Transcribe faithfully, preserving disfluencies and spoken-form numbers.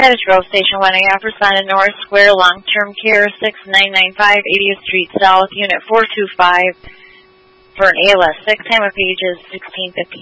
Cottage Grove Station one A, responded North Square Long-Term Care, six nine nine five eightieth Street South, Unit four two five, for an A L S six, time of page is sixteen fifteen.